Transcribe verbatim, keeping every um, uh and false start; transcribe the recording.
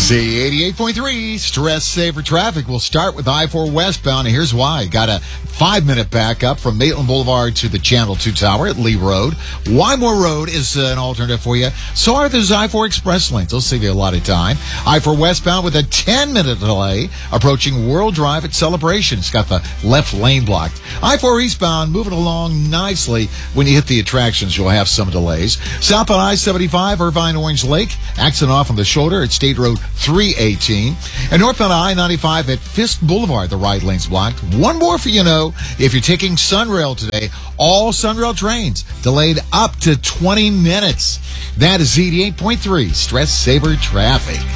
Z eighty-eight point three, Stress Saver Traffic. We'll start with I four westbound, and here's why. Got a five-minute backup from Maitland Boulevard to the Channel two Tower at Lee Road. Wymore Road is uh, an alternative for you. So are those I four express lanes. They'll save you a lot of time. I four westbound with a ten-minute delay approaching World Drive at Celebration. It's got the left lane blocked. I four eastbound moving along nicely. When you hit the attractions, you'll have some delays. Southbound I seventy-five, Irvine Orange Lake. Accident off on the shoulder at State Road three eighteen. And northbound I ninety-five at Fisk Boulevard, the right lane's blocked. One more for you know, if you're taking Sunrail today, all Sunrail trains delayed up to twenty minutes. That is Z eighty-eight point three, Stress Saver Traffic.